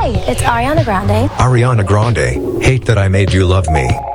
Hi, it's Ariana Grande. Ariana Grande, hate that I made you love me.